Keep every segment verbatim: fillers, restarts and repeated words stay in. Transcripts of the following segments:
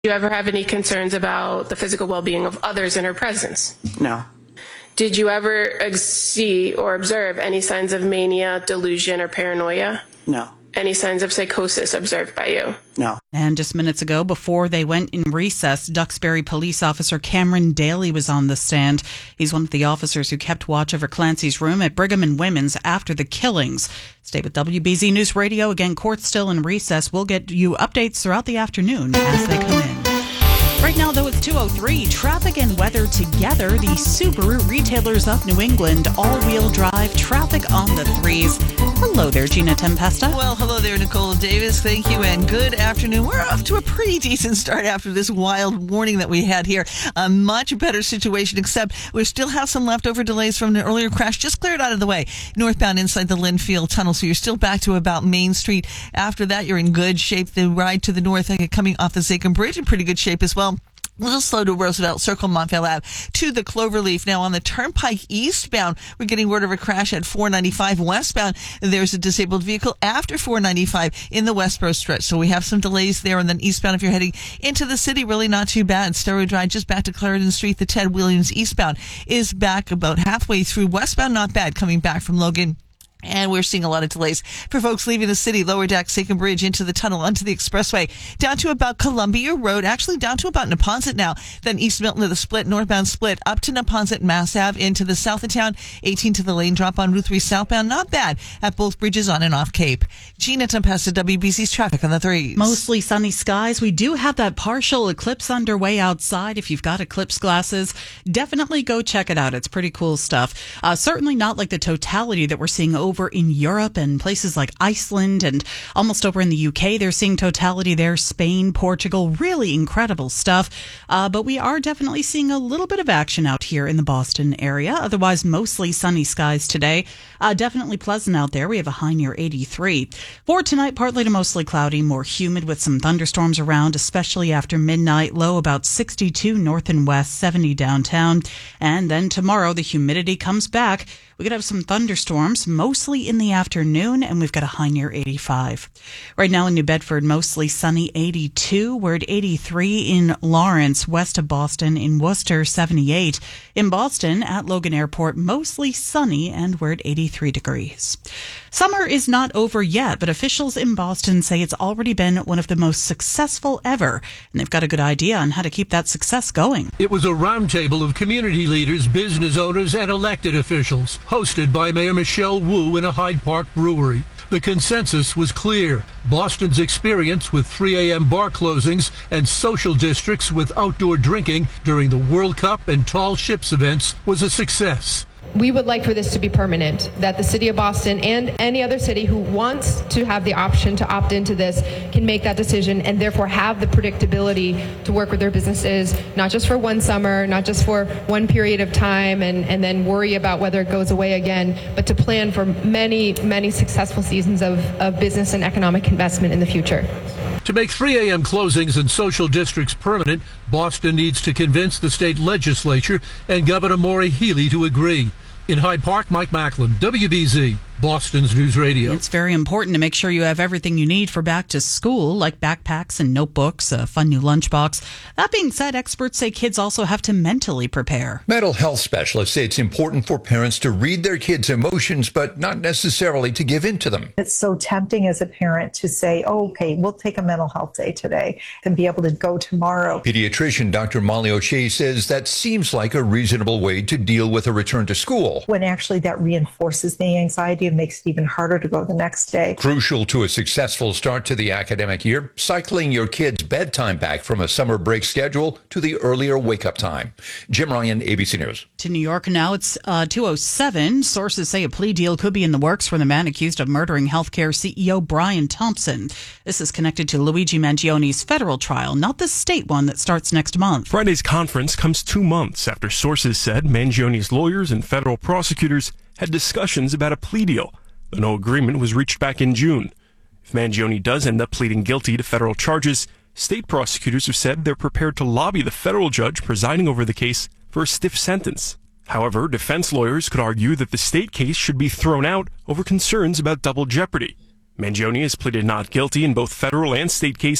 Do you ever have any concerns about the physical well-being of others in her presence? No. Did you ever see or observe any signs of mania, delusion, or paranoia? No. Any signs of psychosis observed by you? No. And just minutes ago, before they went in recess, Duxbury police officer Cameron Daly was on the stand. He's one of the officers who kept watch over Clancy's room at Brigham and Women's after the killings. Stay with W B Z News Radio. Again, court's still in recess. We'll get you updates throughout the afternoon as they come in. Right now, though, it's two oh three. Traffic and weather together. The Subaru retailers of New England, all-wheel drive, traffic on the threes. Hello there, Gina Tempesta. Well, hello there, Nicole Davis. Thank you, and good afternoon. We're off to a pretty decent start after this wild warning that we had here. A much better situation, except we still have some leftover delays from the earlier crash. Just cleared out of the way. Northbound inside the Linfield Tunnel, so you're still back to about Main Street. After that, you're in good shape. The ride to the north, uh, coming off the Zachem Bridge, in pretty good shape as well. A little slow to Roosevelt Circle, Montvale Ave, to the Cloverleaf. Now on the Turnpike eastbound, we're getting word of a crash at four ninety-five westbound. There's a disabled vehicle after four ninety-five in the Westboro stretch. So we have some delays there. And then eastbound, if you're heading into the city, really not too bad. Stereo Drive just back to Clarendon Street. The Ted Williams eastbound is back about halfway through. Westbound, not bad, coming back from Logan. And we're seeing a lot of delays for folks leaving the city, Lower Deck, Zachem Bridge, into the tunnel, onto the expressway, down to about Columbia Road, actually down to about Neponset now, then East Milton to the split, northbound split, up to Neponset, Mass Ave, into the south of town, eighteen to the lane drop on Route three southbound, not bad at both bridges on and off Cape. Gina Tempesta, W B C's traffic on the threes. Mostly sunny skies. We do have that partial eclipse underway outside. If you've got eclipse glasses, definitely go check it out. It's pretty cool stuff. Uh, certainly not like the totality that we're seeing over over in Europe and places like Iceland and almost over in the U K. They're seeing totality there. Spain, Portugal, really incredible stuff. Uh, but we are definitely seeing a little bit of action out here in the Boston area. Otherwise, mostly sunny skies today. Uh, definitely pleasant out there. We have a high near eighty-three. For tonight, partly to mostly cloudy, more humid with some thunderstorms around, especially after midnight. Low about sixty-two north and west, seventy downtown. And then tomorrow, the humidity comes back. We could have some thunderstorms, mostly in the afternoon, and we've got a high near eighty-five. Right now in New Bedford, mostly sunny, eighty-two. We're at eighty-three in Lawrence, west of Boston. In Worcester, seventy-eight. In Boston, at Logan Airport, mostly sunny, and we're at eighty-three degrees. Summer is not over yet, but officials in Boston say it's already been one of the most successful ever, and they've got a good idea on how to keep that success going. It was a roundtable of community leaders, business owners, and elected officials, hosted by Mayor Michelle Wu in a Hyde Park brewery. The consensus was clear. Boston's experience with three a.m. bar closings and social districts with outdoor drinking during the World Cup and tall ships events was a success. We would like for this to be permanent, that the city of Boston and any other city who wants to have the option to opt into this can make that decision and therefore have the predictability to work with their businesses, not just for one summer, not just for one period of time and, and then worry about whether it goes away again, but to plan for many, many successful seasons of, of business and economic investment in the future. To make three a.m. closings and social districts permanent, Boston needs to convince the state legislature and Governor Maura Healey to agree. In Hyde Park, Mike Macklin, W B Z, Boston's News Radio. It's very important to make sure you have everything you need for back to school, like backpacks and notebooks, a fun new lunchbox. That being said, experts say kids also have to mentally prepare. Mental health specialists say it's important for parents to read their kids' emotions, but not necessarily to give in to them. It's so tempting as a parent to say, oh, okay, we'll take a mental health day today and be able to go tomorrow. Pediatrician Doctor Molly O'Shea says that seems like a reasonable way to deal with a return to school. When actually that reinforces the anxiety, it makes it even harder to go the next day. Crucial to a successful start to the academic year, cycling your kids' bedtime back from a summer break schedule to the earlier wake-up time. Jim Ryan, A B C News. To New York now, it's uh, two oh seven. Sources say a plea deal could be in the works for the man accused of murdering healthcare C E O Brian Thompson. This is connected to Luigi Mangioni's federal trial, not the state one that starts next month. Friday's conference comes two months after sources said Mangioni's lawyers and federal prosecutors had discussions about a plea deal. The no agreement was reached back in June. If Mangioni does end up pleading guilty to federal charges, state prosecutors have said they're prepared to lobby the federal judge presiding over the case for a stiff sentence. However, defense lawyers could argue that the state case should be thrown out over concerns about double jeopardy. Mangioni has pleaded not guilty in both federal and state cases.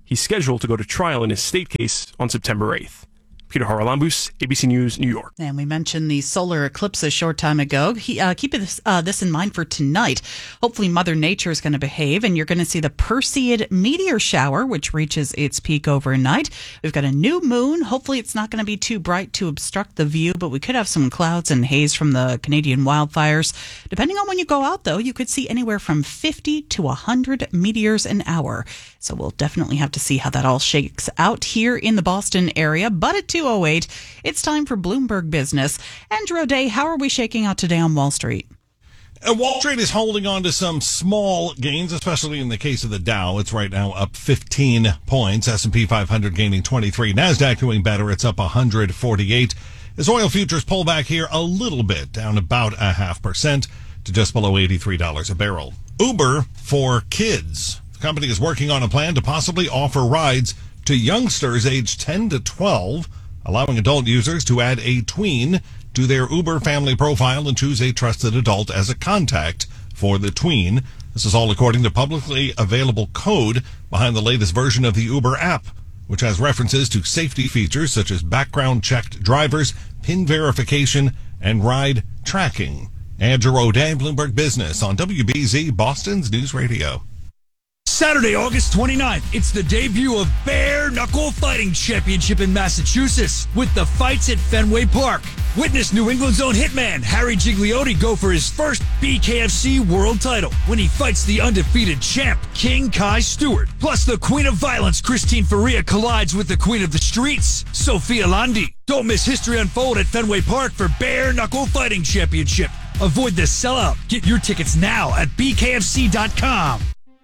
He's scheduled to go to trial in his state case on September eighth. Peter Haralambous, A B C News, New York. And we mentioned the solar eclipse a short time ago. He, uh, keep this, uh, this in mind for tonight. Hopefully Mother Nature is going to behave, and you're going to see the Perseid meteor shower, which reaches its peak overnight. We've got a new moon. Hopefully it's not going to be too bright to obstruct the view, but we could have some clouds and haze from the Canadian wildfires. Depending on when you go out, though, you could see anywhere from fifty to one hundred meteors an hour. So we'll definitely have to see how that all shakes out here in the Boston area. But at two oh eight, it's time for Bloomberg Business. Andrew O'Day, how are we shaking out today on Wall Street? Uh, Wall Street is holding on to some small gains, especially in the case of the Dow. It's right now up fifteen points. S and P five hundred gaining twenty-three. NASDAQ doing better. It's up one hundred forty-eight. As oil futures pull back here a little bit, down about a half percent to just below eighty-three dollars a barrel. Uber for kids. The company is working on a plan to possibly offer rides to youngsters aged ten to twelve, allowing adult users to add a tween to their Uber family profile and choose a trusted adult as a contact for the tween. This is all according to publicly available code behind the latest version of the Uber app, which has references to safety features such as background-checked drivers, PIN verification, and ride tracking. Andrew O'Day, Bloomberg Business on W B Z, Boston's News Radio. Saturday, August twenty-ninth, it's the debut of Bare Knuckle Fighting Championship in Massachusetts with the fights at Fenway Park. Witness New England's own hitman Harry Gigliotti go for his first B K F C world title when he fights the undefeated champ King Kai Stewart. Plus, the Queen of Violence Christine Faria collides with the Queen of the Streets Sophia Landi. Don't miss history unfold at Fenway Park for Bare Knuckle Fighting Championship. Avoid the sellout. Get your tickets now at B K F C dot com.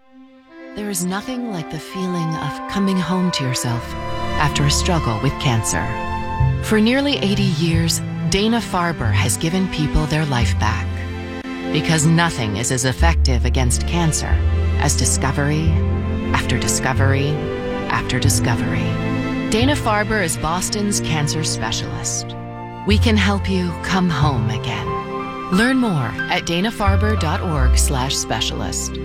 There is nothing like the feeling of coming home to yourself after a struggle with cancer. For nearly eighty years, Dana-Farber has given people their life back. Because nothing is as effective against cancer as discovery after discovery after discovery. Dana-Farber is Boston's cancer specialist. We can help you come home again. Learn more at dana farber dot org slash specialist.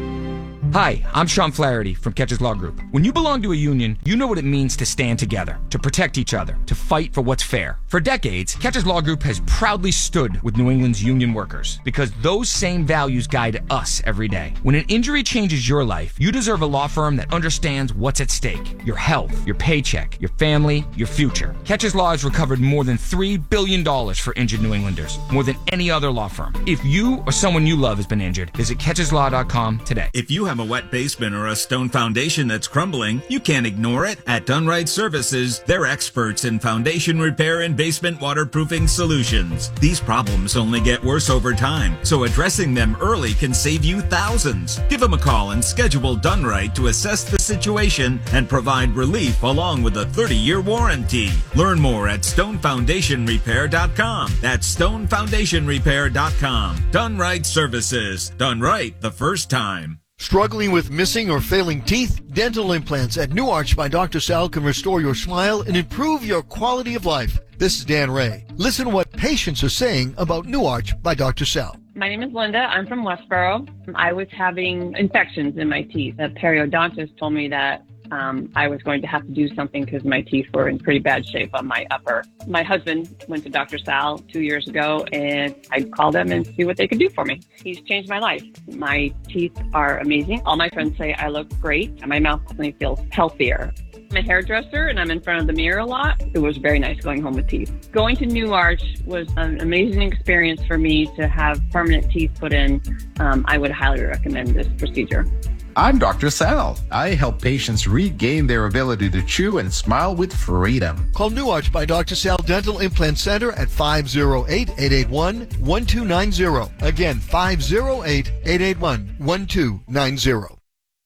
Hi, I'm Sean Flaherty from Catches Law Group. When you belong to a union, you know what it means to stand together, to protect each other, to fight for what's fair. For decades, Catches Law Group has proudly stood with New England's union workers because those same values guide us every day. When an injury changes your life, you deserve a law firm that understands what's at stake. Your health, your paycheck, your family, your future. Catches Law has recovered more than three billion dollars for injured New Englanders, more than any other law firm. If you or someone you love has been injured, visit catches law dot com today. If you have a wet basement or a stone foundation that's crumbling, you can't ignore it. At Dunright Services, they're experts in foundation repair and basement waterproofing solutions. These problems only get worse over time, so addressing them early can save you thousands. Give them a call and schedule Dunright to assess the situation and provide relief along with a thirty-year warranty. Learn more at stone foundation repair dot com. That's stone foundation repair dot com. Dunright Services. Done right the first time. Struggling with missing or failing teeth? Dental implants at New Arch by Doctor Sal can restore your smile and improve your quality of life. This is Dan Ray. Listen to what patients are saying about New Arch by Doctor Sal. My name is Linda. I'm from Westboro. I was having infections in my teeth. The periodontist told me that Um, I was going to have to do something because my teeth were in pretty bad shape on my upper. My husband went to Doctor Sal two years ago, and I called him and see what they could do for me. He's changed my life. My teeth are amazing. All my friends say I look great, and my mouth definitely feels healthier. I'm a hairdresser, and I'm in front of the mirror a lot. It was very nice going home with teeth. Going to New Arch was an amazing experience for me to have permanent teeth put in. Um, I would highly recommend this procedure. I'm Doctor Sal. I help patients regain their ability to chew and smile with freedom. Call New Arch by Doctor Sal Dental Implant Center at five oh eight, eight eight one, one two nine zero. Again, five oh eight, eight eight one, one two nine zero.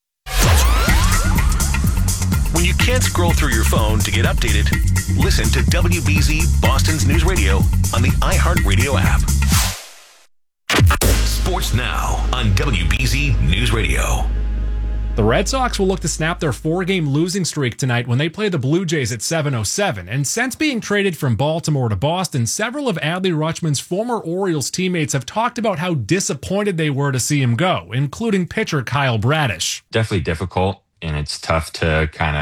When you can't scroll through your phone to get updated, listen to W B Z Boston's News Radio on the iHeartRadio app. Sports now on W B Z News Radio. The Red Sox will look to snap their four-game losing streak tonight when they play the Blue Jays at seven oh seven. And since being traded from Baltimore to Boston, several of Adley Rutschman's former Orioles teammates have talked about how disappointed they were to see him go, including pitcher Kyle Bradish. Definitely difficult, and it's tough to kind of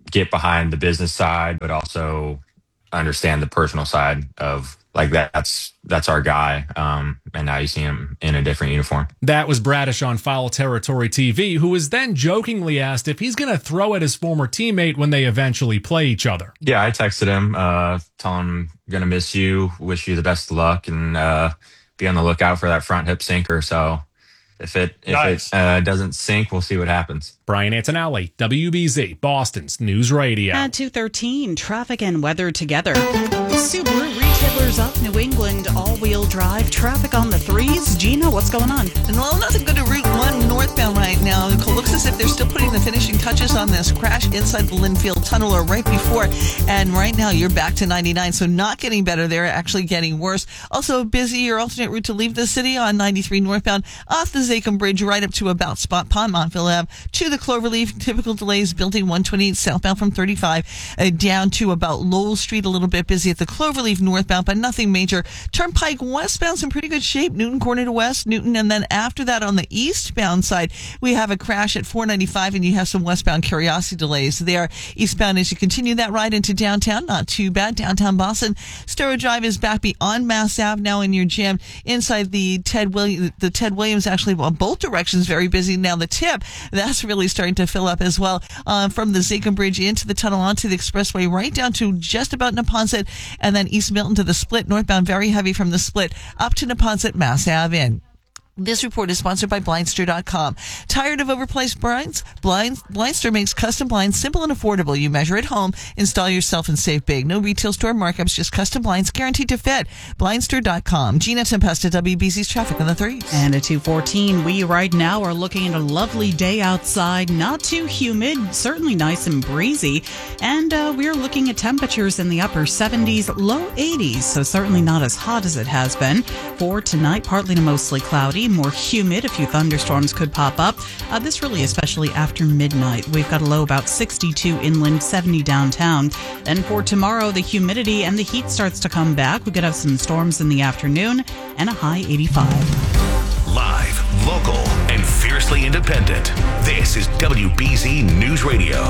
get behind the business side, but also understand the personal side of like that. That's that's our guy. Um, and now you see him in a different uniform. That was Bradish on Foul Territory T V, who was then jokingly asked if he's going to throw at his former teammate when they eventually play each other. Yeah, I texted him, uh, telling him, gonna miss you, wish you the best of luck, and uh, be on the lookout for that front hip sinker. So if it if Nice. it uh, doesn't sink, we'll see what happens. Brian Antonelli, W B Z, Boston's News Radio. At two thirteen, traffic and weather together. Subaru retailers up New England, all-wheel drive, traffic on the threes. Gina, what's going on? Well, nothing good to Route one northbound right now. It looks as if they're still putting the finishing touches on this crash inside the Linfield Tunnel or right before. And right now you're back to ninety-nine, so not getting better. They're actually getting worse. Also busy, your alternate route to leave the city on ninety-three northbound off the Zachem Bridge right up to about Spot Pond, Montville Ave, to the Cloverleaf. Typical delays building one twenty-eight southbound from thirty-five uh, down to about Lowell Street. A little bit busy at the Cloverleaf northbound, but nothing major. Turnpike westbound's in pretty good shape. Newton corner to West Newton, and then after that on the eastbound side, we have a crash at four ninety-five, and you have some westbound Curiosity delays there. Eastbound, as you continue that ride into downtown, not too bad. Downtown Boston, Storrow Drive is back beyond Mass Ave now in your jam inside the Ted Williams. The Ted Williams actually, well, both directions very busy now. The tip, that's really starting to fill up as well. Uh, from the Zachem Bridge into the tunnel onto the expressway, right down to just about Neponset, and then East Milton to the Split. Northbound very heavy from the Split up to Neponset, Mass Ave in. This report is sponsored by Blindster dot com. Tired of overpriced blinds? Blinds? Blindster makes custom blinds simple and affordable. You measure at home, install yourself, and save big. No retail store markups, just custom blinds guaranteed to fit. Blindster dot com. Gina Tempesta, W B C's traffic on the threes. And at two fourteen, we right now are looking at a lovely day outside. Not too humid, certainly nice and breezy. And uh, we're looking at temperatures in the upper seventies, low eighties, so certainly not as hot as it has been. For tonight, partly to mostly cloudy, more humid. A few thunderstorms could pop up. Uh, this really especially after midnight. We've got a low about sixty-two inland, seventy downtown. Then for tomorrow, the humidity and the heat starts to come back. We could have some storms in the afternoon and a high eighty-five. Live, local, and fiercely independent. This is W B Z News Radio.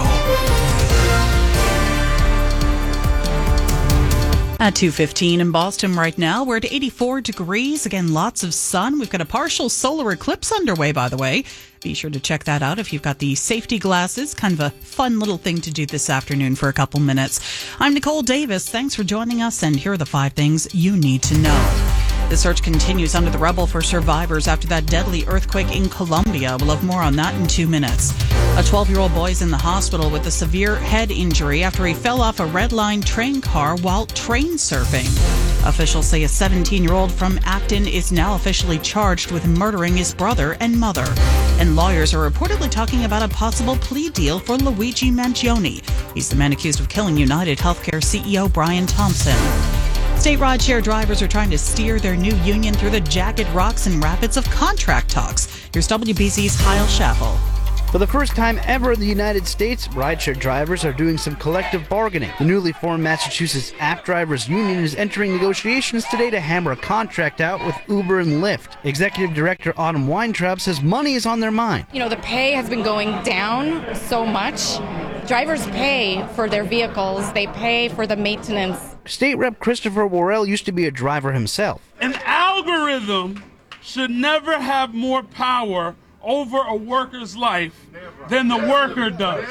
At two fifteen in Boston right now, we're at eighty-four degrees. Again, lots of sun. We've got a partial solar eclipse underway, by the way. Be sure to check that out if you've got the safety glasses. Kind of a fun little thing to do this afternoon for a couple minutes. I'm Nicole Davis. Thanks for joining us, and here are the five things you need to know. The search continues under the rubble for survivors after that deadly earthquake in Colombia. We'll have more on that in two minutes. A twelve-year-old boy is in the hospital with a severe head injury after he fell off a Red Line train car while train surfing. Officials say a seventeen-year-old from Acton is now officially charged with murdering his brother and mother. And lawyers are reportedly talking about a possible plea deal for Luigi Mangione. He's the man accused of killing United Healthcare C E O Brian Thompson. State rideshare drivers are trying to steer their new union through the jagged rocks and rapids of contract talks. Here's W B Z's Kyle Schaffel. For the first time ever in the United States, rideshare drivers are doing some collective bargaining. The newly formed Massachusetts App Drivers Union is entering negotiations today to hammer a contract out with Uber and Lyft. Executive Director Autumn Weintraub says money is on their mind. You know, the pay has been going down so much. Drivers pay for their vehicles. They pay for the maintenance. State Rep Christopher Worrell used to be a driver himself. An algorithm should never have more power over a worker's life than the worker does.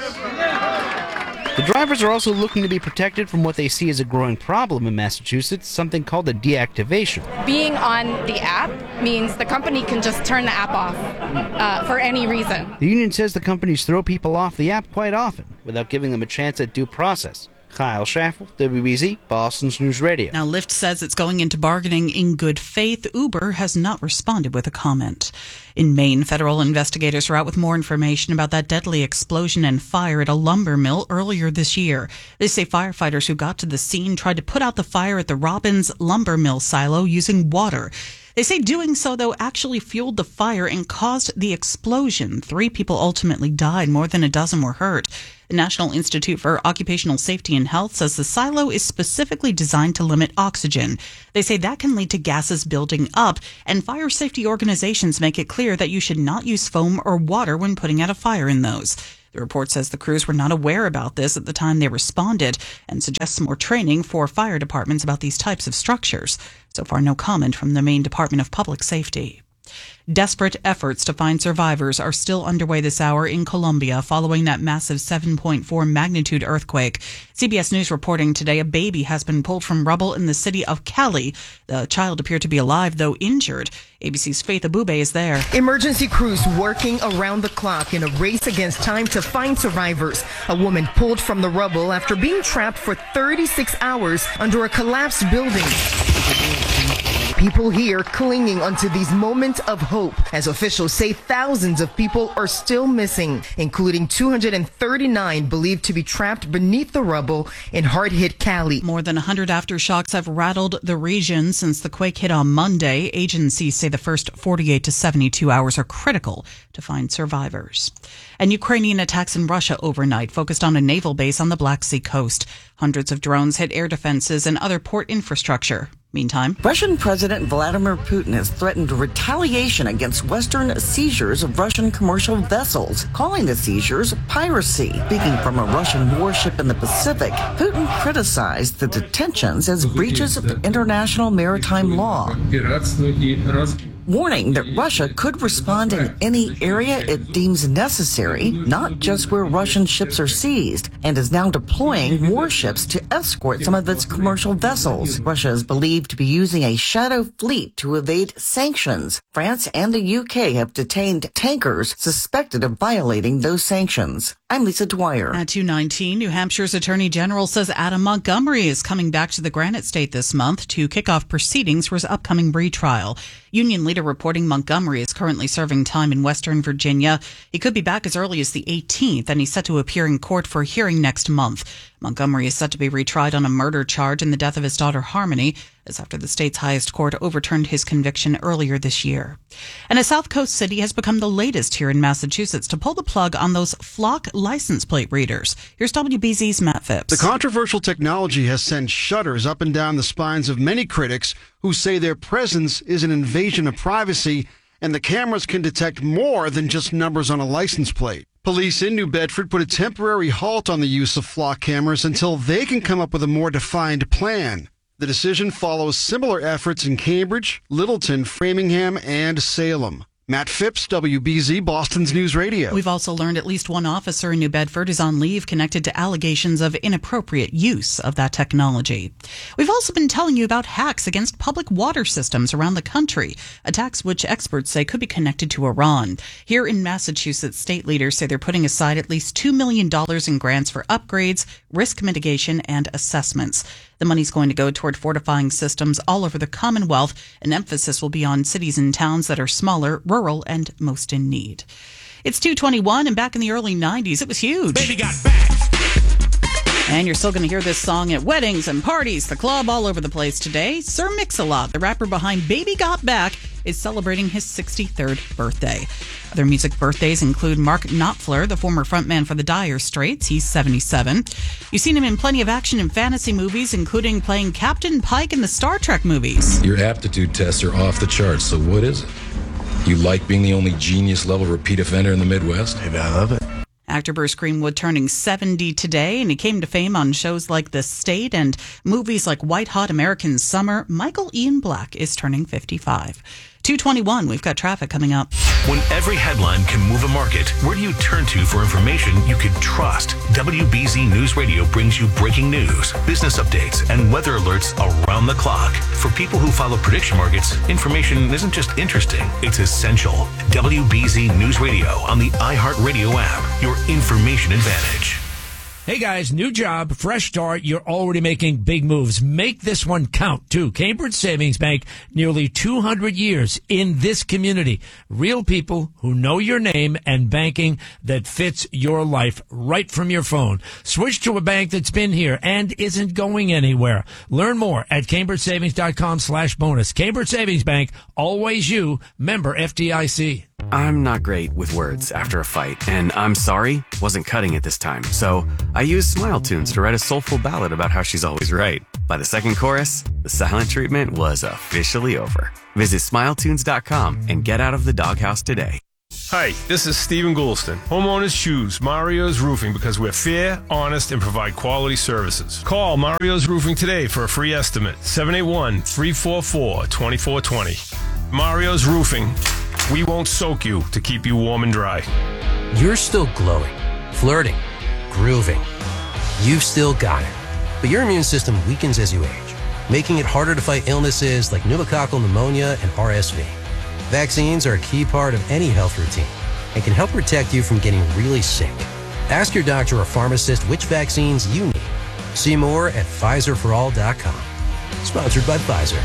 The drivers are also looking to be protected from what they see as a growing problem in Massachusetts, something called a deactivation. Being on the app means the company can just turn the app off uh, for any reason. The union says the companies throw people off the app quite often without giving them a chance at due process. Kyle Schaffel, W B Z, Boston's News Radio. Now, Lyft says it's going into bargaining in good faith. Uber has not responded with a comment. In Maine, federal investigators are out with more information about that deadly explosion and fire at a lumber mill earlier this year. They say firefighters who got to the scene tried to put out the fire at the Robbins lumber mill silo using water. They say doing so, though, actually fueled the fire and caused the explosion. Three people ultimately died. More than a dozen were hurt. The National Institute for Occupational Safety and Health says the silo is specifically designed to limit oxygen. They say that can lead to gases building up, and fire safety organizations make it clear that you should not use foam or water when putting out a fire in those. The report says the crews were not aware about this at the time they responded and suggests more training for fire departments about these types of structures. So far, no comment from the Maine Department of Public Safety. Desperate efforts to find survivors are still underway this hour in Colombia following that massive seven point four magnitude earthquake. C B S News reporting today a baby has been pulled from rubble in the city of Cali. The child appeared to be alive, though injured. A B C's Faith Abube is there. Emergency crews working around the clock in a race against time to find survivors. A woman pulled from the rubble after being trapped for thirty-six hours under a collapsed building. People here clinging onto these moments of hope as officials say thousands of people are still missing, including two hundred thirty-nine believed to be trapped beneath the rubble in hard-hit Cali. More than one hundred aftershocks have rattled the region since the quake hit on Monday. Agencies say the first forty-eight to seventy-two hours are critical to find survivors. And Ukrainian attacks in Russia overnight focused on a naval base on the Black Sea coast. Hundreds of drones hit air defenses and other port infrastructure. Meantime, Russian President Vladimir Putin has threatened retaliation against Western seizures of Russian commercial vessels, calling the seizures piracy. Speaking from a Russian warship in the Pacific, Putin criticized the detentions as breaches of international maritime law, warning that Russia could respond in any area it deems necessary, not just where Russian ships are seized, and is now deploying warships to escort some of its commercial vessels. Russia is believed to be using a shadow fleet to evade sanctions. France and the U K have detained tankers suspected of violating those sanctions. I'm Lisa Dwyer. At two nineteen, New Hampshire's Attorney General says Adam Montgomery is coming back to the Granite State this month to kick off proceedings for his upcoming retrial. Union leader reporting Montgomery is currently serving time in Western Virginia. He could be back as early as the eighteenth, and he's set to appear in court for a hearing next month. Montgomery is set to be retried on a murder charge in the death of his daughter Harmony, as after the state's highest court overturned his conviction earlier this year. And a South Coast city has become the latest here in Massachusetts to pull the plug on those Flock license plate readers. Here's W B Z's Matt Phipps. The controversial technology has sent shudders up and down the spines of many critics who say their presence is an invasion of privacy and the cameras can detect more than just numbers on a license plate. Police in New Bedford put a temporary halt on the use of Flock cameras until they can come up with a more defined plan. The decision follows similar efforts in Cambridge, Littleton, Framingham, and Salem. Matt Phipps, W B Z, Boston's News Radio. We've also learned at least one officer in New Bedford is on leave connected to allegations of inappropriate use of that technology. We've also been telling you about hacks against public water systems around the country, attacks which experts say could be connected to Iran. Here in Massachusetts, state leaders say they're putting aside at least two million dollars in grants for upgrades, risk mitigation, and assessments. The money's going to go toward fortifying systems all over the Commonwealth. An emphasis will be on cities and towns that are smaller, rural, and most in need. It's two twenty-one, and back in the early nineties, it was huge. Baby got back. And you're still going to hear this song at weddings and parties, the club, all over the place today. Sir Mix-a-Lot, the rapper behind Baby Got Back, is celebrating his sixty-third birthday. Other music birthdays include Mark Knopfler, the former frontman for the Dire Straits. He's seventy-seven. You've seen him in plenty of action and fantasy movies, including playing Captain Pike in the Star Trek movies. Your aptitude tests are off the charts, so what is it? You like being the only genius-level repeat offender in the Midwest? Maybe I love it. Actor Bruce Greenwood turning seventy today, and he came to fame on shows like The State and movies like White Hot American Summer. Michael Ian Black is turning fifty-five. two twenty-one, we've got traffic coming up. When every headline can move a market, where do you turn to for information you can trust? W B Z News Radio brings you breaking news, business updates, and weather alerts around the clock. For people who follow prediction markets, information isn't just interesting, it's essential. W B Z News Radio on the iHeartRadio app, your information advantage. Hey guys, new job, fresh start. You're already making big moves. Make this one count too. Cambridge Savings Bank, nearly two hundred years in this community. Real people who know your name and banking that fits your life right from your phone. Switch to a bank that's been here and isn't going anywhere. Learn more at cambridgesavings.com slash bonus. Cambridge Savings Bank, always you, member F D I C. I'm not great with words after a fight, and I'm sorry wasn't cutting it this time. So I used Smile Tunes to write a soulful ballad about how she's always right. By the second chorus, the silent treatment was officially over. Visit smile tunes dot com and get out of the doghouse today. Hi, this is Stephen Goulston. Homeowners choose Mario's Roofing because we're fair, honest, and provide quality services. Call Mario's Roofing today for a free estimate. seven eight one, three four four, two four two zero. Mario's Roofing. We won't soak you to keep you warm and dry. You're still glowing, flirting, grooving. You've still got it. But your immune system weakens as you age, making it harder to fight illnesses like pneumococcal pneumonia and R S V. Vaccines are a key part of any health routine and can help protect you from getting really sick. Ask your doctor or pharmacist which vaccines you need. See more at Pfizer for all dot com. Sponsored by Pfizer.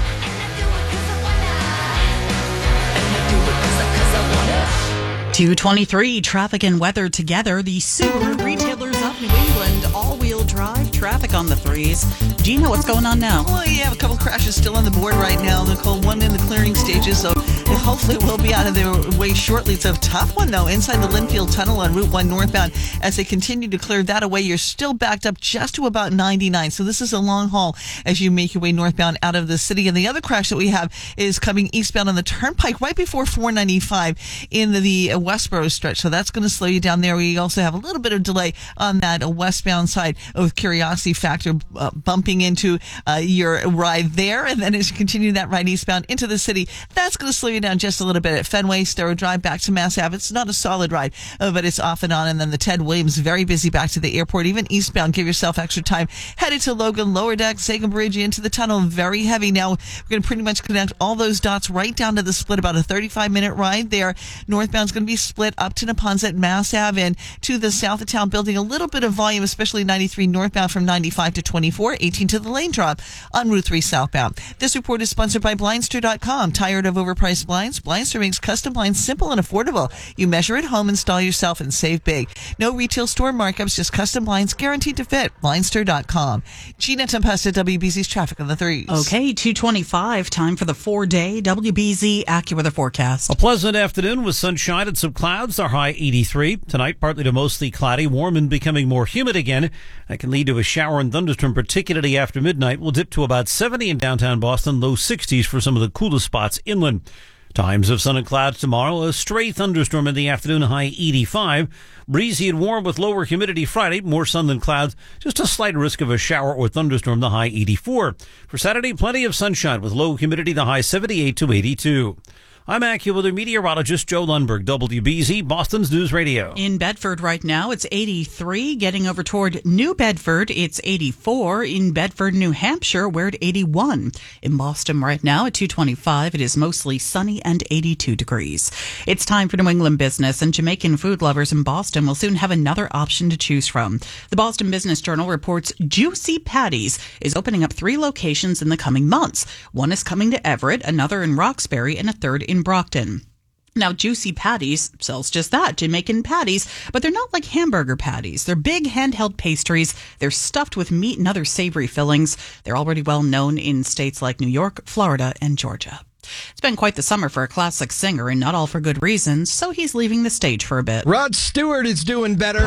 two twenty-three, traffic and weather together. The Subaru retailers of New England, all-wheel drive traffic on the threes. Gina, what's going on now? Well, you have a couple crashes still on the board right now, Nicole. One in the clearing stages, so it hopefully will be out of their way shortly. It's a tough one, though, inside the Linfield Tunnel on Route one northbound. As they continue to clear that away, you're still backed up just to about ninety-nine. So this is a long haul as you make your way northbound out of the city. And the other crash that we have is coming eastbound on the Turnpike right before four ninety-five in the, the Westboro stretch. So that's going to slow you down there. We also have a little bit of delay on that westbound side with Curiosity Factor uh, bumping into uh, your ride there. And then as you continue that ride eastbound into the city, that's going to slow you down just a little bit at Fenway, Starrow Drive back to Mass Ave. It's not a solid ride, uh, but it's off and on. And then the Ted Williams, very busy back to the airport. Even eastbound, give yourself extra time. Headed to Logan, Lower Deck, Sagan Bridge, into the tunnel, very heavy. Now we're going to pretty much connect all those dots right down to the split, about a thirty-five minute ride there. Northbound's going to be split up to Neponset, Mass Ave, and to the south of town, building a little bit of volume, especially ninety-three northbound from ninety-five to twenty-four, eighteen to the lane drop on Route three southbound. This report is sponsored by Blindster dot com. Tired of overpriced blinds? Blindster makes custom blinds simple and affordable. You measure at home, install yourself, and save big. No retail store markups, just custom blinds guaranteed to fit. Blindster dot com. Gina Tempesta, W B Z's traffic on the threes. Okay, two twenty-five, time for the four-day W B Z AccuWeather forecast. A pleasant afternoon with sunshine and some clouds. Our high eighty-three. Tonight, partly to mostly cloudy, warm and becoming more humid again. That can lead to a shower and thunderstorm, particularly after midnight. We'll dip to about seventy in downtown Boston, low sixties for some of the coolest spots inland. Times of sun and clouds tomorrow. A stray thunderstorm in the afternoon, high eighty-five. Breezy and warm with lower humidity Friday. More sun than clouds. Just a slight risk of a shower or thunderstorm, the high eighty-four. For Saturday, plenty of sunshine with low humidity, the high seventy-eight to eighty-two. I'm AccuWeather meteorologist Joe Lundberg, W B Z, Boston's News Radio. In Bedford right now, it's eighty-three. Getting over toward New Bedford, it's eighty-four. In Bedford, New Hampshire, we're at eighty-one. In Boston right now at two twenty-five, it is mostly sunny and eighty-two degrees. It's time for New England business, and Jamaican food lovers in Boston will soon have another option to choose from. The Boston Business Journal reports Juicy Patties is opening up three locations in the coming months. One is coming to Everett, another in Roxbury, and a third in in Brockton. Now, Juicy Patties sells just that, Jamaican patties, but they're not like hamburger patties. They're big handheld pastries. They're stuffed with meat and other savory fillings. They're already well known in states like New York, Florida, and Georgia. It's been quite the summer for a classic singer, and not all for good reasons, so he's leaving the stage for a bit. Rod Stewart is doing better,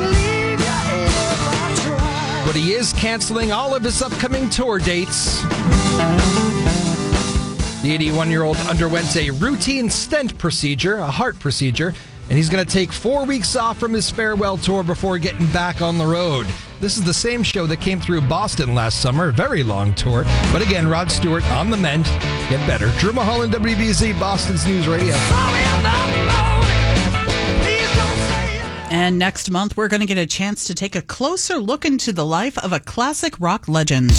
but he is canceling all of his upcoming tour dates. The eighty-one-year-old underwent a routine stent procedure, a heart procedure, and he's going to take four weeks off from his farewell tour before getting back on the road. This is the same show that came through Boston last summer, a very long tour. But again, Rod Stewart on the mend. Get better. Drew Mulholland, W B Z, Boston's News Radio. And next month, we're going to get a chance to take a closer look into the life of a classic rock legend.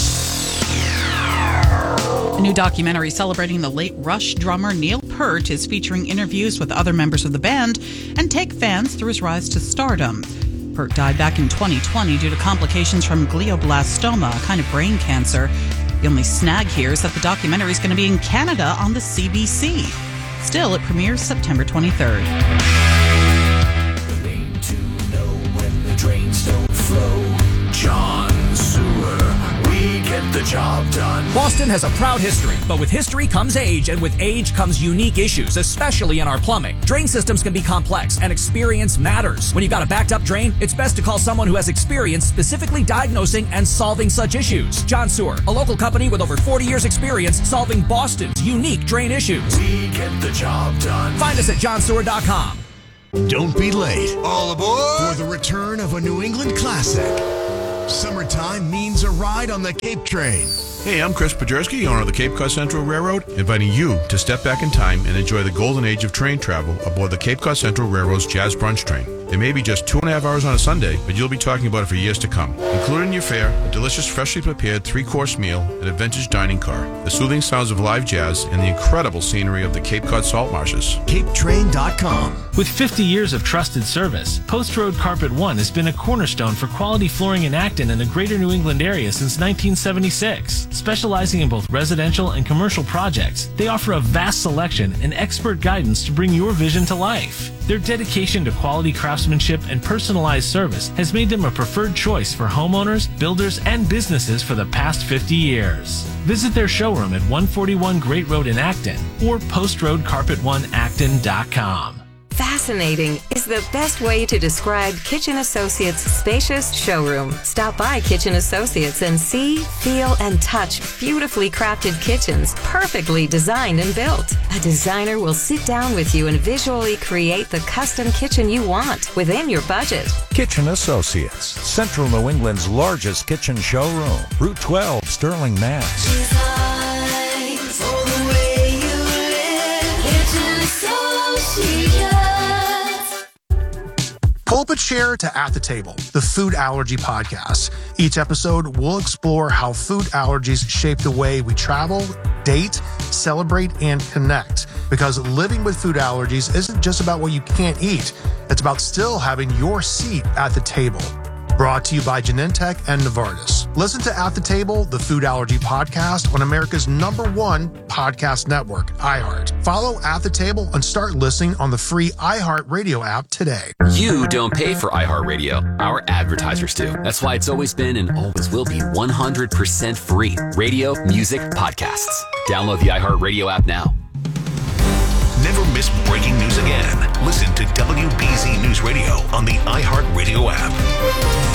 A new documentary celebrating the late Rush drummer Neil Peart is featuring interviews with other members of the band and take fans through his rise to stardom. Peart died back in twenty twenty due to complications from glioblastoma, a kind of brain cancer. The only snag here is that the documentary is going to be in Canada on the C B C. Still, it premieres September twenty-third. The name to know when the drains don't flow. John Sewer. We get the job done. Boston has a proud history, but with history comes age, and with age comes unique issues, especially in our plumbing. Drain systems can be complex, and experience matters. When you've got a backed up drain, it's best to call someone who has experience specifically diagnosing and solving such issues. John Sewer, a local company with over forty years experience solving Boston's unique drain issues. We get the job done. Find us at john sewer dot com. Don't be late. All aboard for the return of a New England classic. Summertime means a ride on the Cape Train. Hey, I'm Chris Podjerski, owner of the Cape Cod Central Railroad, inviting you to step back in time and enjoy the golden age of train travel aboard the Cape Cod Central Railroad's Jazz Brunch Train. It may be just two and a half hours on a Sunday, but you'll be talking about it for years to come. Included in your fare, a delicious, freshly prepared three-course meal and a vintage dining car, the soothing sounds of live jazz, and the incredible scenery of the Cape Cod salt marshes. Cape Train dot com. With fifty years of trusted service, Post Road Carpet One has been a cornerstone for quality flooring in Acton and the greater New England area since nineteen seventy-six. Specializing in both residential and commercial projects, they offer a vast selection and expert guidance to bring your vision to life. Their dedication to quality craftsmanship and personalized service has made them a preferred choice for homeowners, builders, and businesses for the past fifty years. Visit their showroom at one forty-one Great Road in Acton or post road carpet one acton dot com. Fascinating is the best way to describe Kitchen Associates' spacious showroom. Stop by Kitchen Associates and see, feel, and touch beautifully crafted kitchens, perfectly designed and built. A designer will sit down with you and visually create the custom kitchen you want within your budget. Kitchen Associates, Central New England's largest kitchen showroom. Route twelve, Sterling, Mass. Design for the way you live. Kitchen Associates. Pull up a chair to At the Table, the food allergy podcast. Each episode, we'll explore how food allergies shape the way we travel, date, celebrate, and connect. Because living with food allergies isn't just about what you can't eat. It's about still having your seat at the table. Brought to you by Genentech and Novartis. Listen to At the Table, the food allergy podcast on America's number one podcast network, iHeart. Follow At the Table and start listening on the free iHeart Radio app today. You don't pay for iHeartRadio. Our advertisers do. That's why it's always been and always will be one hundred percent free. Radio, music, podcasts. Download the iHeartRadio app now. Never miss breaking news again. Listen to W B Z News Radio on the iHeartRadio app.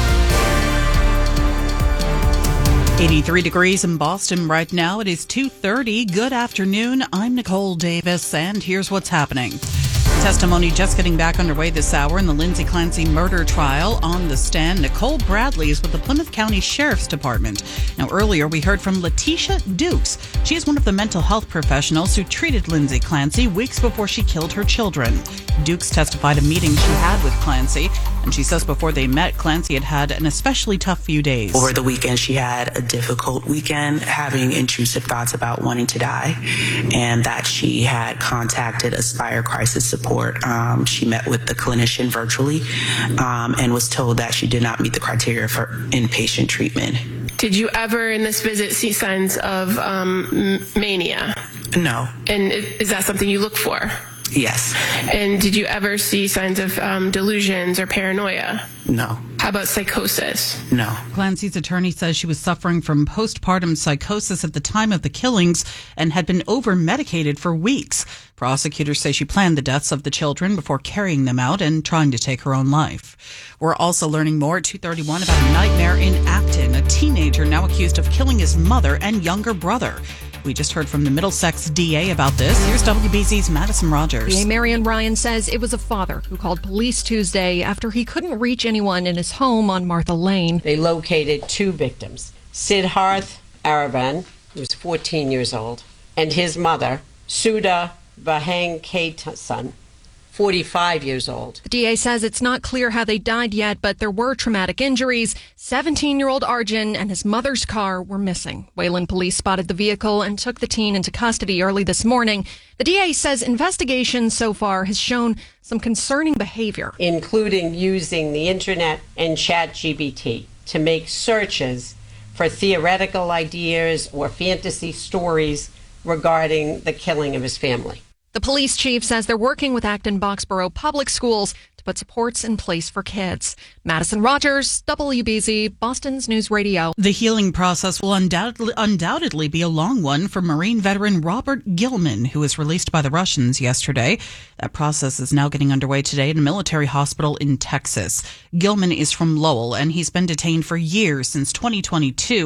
eighty-three degrees in Boston right now. It is two thirty. Good afternoon. I'm Nicole Davis, and here's what's happening. Testimony just getting back underway this hour in the Lindsay Clancy murder trial. On the stand, Nicole Bradley is with the Plymouth County Sheriff's Department. Now, earlier we heard from Letitia Dukes. She is one of the mental health professionals who treated Lindsay Clancy weeks before she killed her children. Dukes testified a meeting she had with Clancy, and she says before they met, Clancy had had an especially tough few days. Over the weekend, she had a difficult weekend, having intrusive thoughts about wanting to die, and that she had contacted Aspire Crisis Support. Um, she met with the clinician virtually um, and was told that she did not meet the criteria for inpatient treatment. Did you ever in this visit see signs of um, mania? No. And is that something you look for? Yes. And did you ever see signs of um, delusions or paranoia? No. How about psychosis? No. Clancy's attorney says she was suffering from postpartum psychosis at the time of the killings and had been over-medicated for weeks. Prosecutors say she planned the deaths of the children before carrying them out and trying to take her own life. We're also learning more at two thirty-one about a nightmare in Acton, a teenager now accused of killing his mother and younger brother. We just heard from the Middlesex D A about this. Here's W B Z's Madison Rogers. D A Marion Ryan says it was a father who called police Tuesday after he couldn't reach anyone in his home on Martha Lane. They located two victims, Siddharth Aravan, who was fourteen years old, and his mother, Sudha Vahankatesan, forty-five years old. The D A says it's not clear how they died yet, but there were traumatic injuries. seventeen-year-old Arjun and his mother's car were missing. Wayland police spotted the vehicle and took the teen into custody early this morning. The D A says investigation so far has shown some concerning behavior, including using the internet and ChatGPT to make searches for theoretical ideas or fantasy stories regarding the killing of his family. The police chief says they're working with Acton Boxborough Public Schools to put supports in place for kids. Madison Rogers, W B Z, Boston's News Radio. The healing process will undoubtedly, undoubtedly be a long one for Marine veteran Robert Gilman, who was released by the Russians yesterday. That process is now getting underway today in a military hospital in Texas. Gilman is from Lowell, and he's been detained for years, since twenty twenty-two.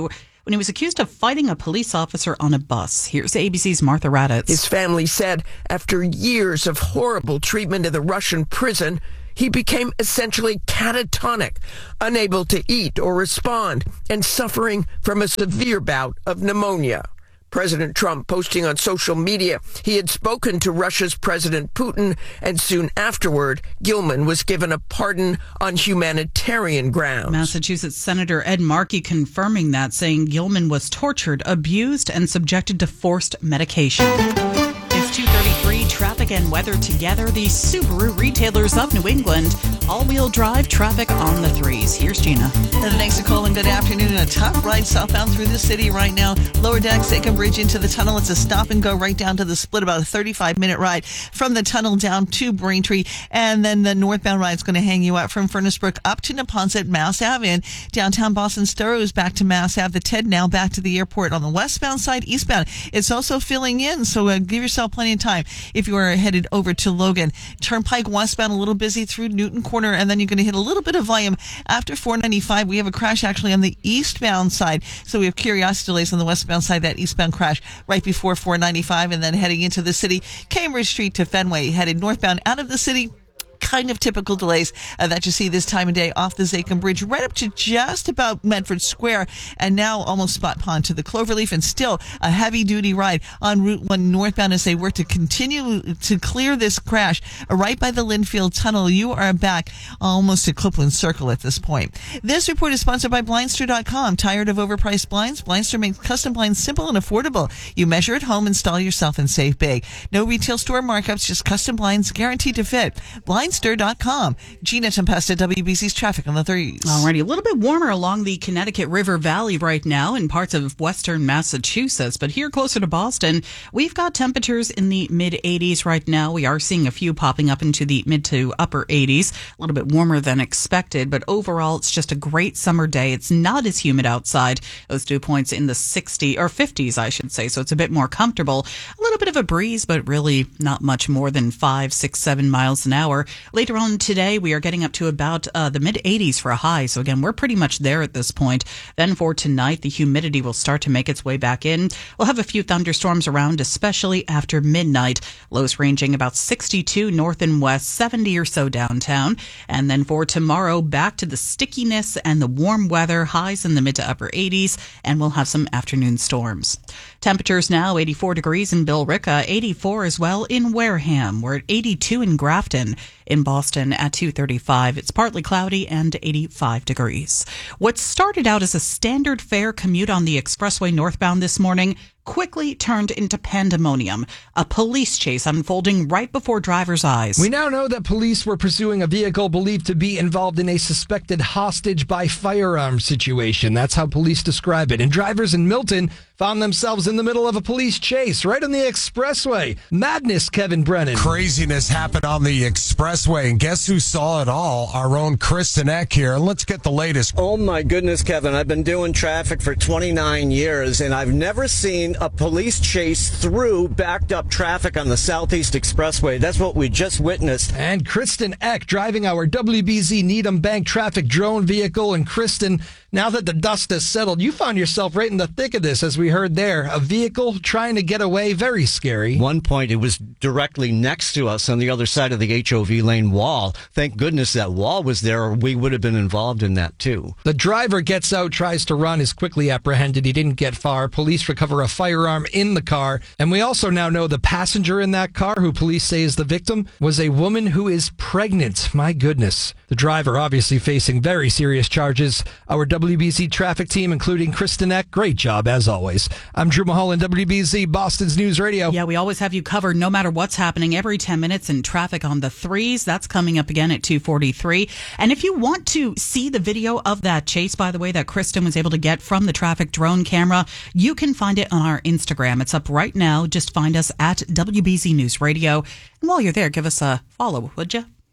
when he was accused of fighting a police officer on a bus. Here's A B C's Martha Raddatz. His family said after years of horrible treatment in the Russian prison, he became essentially catatonic, unable to eat or respond, and suffering from a severe bout of pneumonia. President Trump posting on social media he had spoken to Russia's President Putin, and soon afterward, Gilman was given a pardon on humanitarian grounds. Massachusetts Senator Ed Markey confirming that, saying Gilman was tortured, abused, and subjected to forced medication. It's two thirty-three, traffic and weather together. The Subaru retailers of New England, all-wheel drive traffic on the threes. Here's Gina. And thanks, Nicole, and good afternoon. A tough ride southbound through the city right now. Lower deck, Second Bridge into the tunnel. It's a stop and go right down to the split, about a thirty-five minute ride from the tunnel down to Braintree. And then the northbound ride is going to hang you out from Furnace Brook up to Neponset, Mass Ave. And downtown Boston Storrow is back to Mass Ave. The Ted now back to the airport on the westbound side, eastbound. It's also filling in, so uh, give yourself plenty of time if you are headed over to Logan. Turnpike westbound a little busy through Newton Corner, and then you're going to hit a little bit of volume after four ninety-five. We have a crash actually on the eastbound side, so we have curiosity delays on the westbound side, that eastbound crash right before four ninety-five, and then heading into the city, Cambridge Street to Fenway, headed northbound out of the city. Kind of typical delays uh, that you see this time of day off the Zakim Bridge right up to just about Medford Square, and now almost Spot Pond to the Cloverleaf, and still a heavy-duty ride on Route one northbound as they work to continue to clear this crash uh, right by the Linfield Tunnel. You are back almost to Copeland Circle at this point. This report is sponsored by Blindster dot com. Tired of overpriced blinds? Blindster makes custom blinds simple and affordable. You measure at home, install yourself, and save big. No retail store markups, just custom blinds guaranteed to fit. Blindster dot com. Gina Tempesta, W B C's traffic on the threes. Alrighty, a little bit warmer along the Connecticut River Valley right now in parts of western Massachusetts, but here closer to Boston, we've got temperatures in the mid eighties right now. We are seeing a few popping up into the mid to upper eighties, a little bit warmer than expected, but overall it's just a great summer day. It's not as humid outside. Those dew points in the sixties or fifties, I should say, so it's a bit more comfortable. A little bit of a breeze, but really not much more than five, six, seven miles an hour. Later on today, we are getting up to about uh, the mid eighties for a high. So again, we're pretty much there at this point. Then for tonight, the humidity will start to make its way back in. We'll have a few thunderstorms around, especially after midnight. Lows ranging about sixty-two north and west, seventy or so downtown. And then for tomorrow, back to the stickiness and the warm weather, highs in the mid to upper eighties, and we'll have some afternoon storms. Temperatures now eighty-four degrees in Billerica, eighty-four as well in Wareham. We're at eighty-two in Grafton. In Boston at two thirty-five. It's partly cloudy and eighty-five degrees. What started out as a standard fare commute on the expressway northbound this morning quickly turned into pandemonium. A police chase unfolding right before drivers' eyes. We now know that police were pursuing a vehicle believed to be involved in a suspected hostage by firearm situation. That's how police describe it. And drivers in Milton found themselves in the middle of a police chase right on the expressway. Madness, Kevin Brennan. Craziness happened on the expressway, and guess who saw it all? Our own Kristen Eck here. Let's get the latest. Oh my goodness, Kevin. I've been doing traffic for twenty-nine years, and I've never seen a police chase through backed up traffic on the Southeast Expressway. That's what we just witnessed. And Kristen Eck driving our W B Z Needham Bank traffic drone vehicle. And Kristen, now that the dust has settled, you found yourself right in the thick of this, as we heard there. A vehicle trying to get away, very scary. One point, it was directly next to us on the other side of the H O V lane wall. Thank goodness that wall was there, or we would have been involved in that too. The driver gets out, tries to run, is quickly apprehended. He didn't get far. Police recover a firearm in the car. And we also now know the passenger in that car, who police say is the victim, was a woman who is pregnant. My goodness. The driver obviously facing very serious charges. Our W B Z traffic team, including Kristen Eck, great job as always. I'm Drew Mulholland, W B Z, Boston's News Radio. Yeah, we always have you covered no matter what's happening every ten minutes in traffic on the threes. That's coming up again at two forty-three. And if you want to see the video of that chase, by the way, that Kristen was able to get from the traffic drone camera, you can find it on our Instagram. It's up right now. Just find us at W B Z News Radio. And while you're there, give us a follow, would you?